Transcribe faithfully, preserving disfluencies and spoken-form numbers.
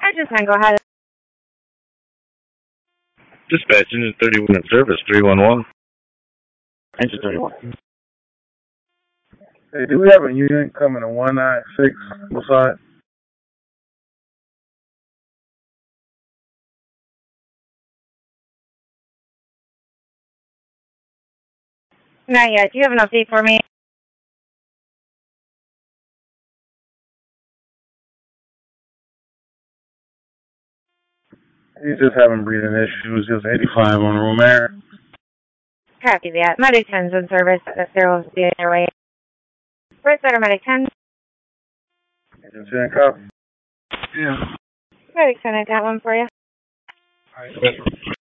Engine ten, go ahead. Dispatch, engine thirty-one in service, three one one. Engine thirty-one. Hey, do we have a unit coming to one nine six beside? Not yet. Do you have an update for me? He's just having breathing issues, just eighty-five on room air. Copy that. Medic ten's in service. They're on their way. First order, Medic ten. Engine ten, copy. Yeah. Medic ten, I got one for you. All right.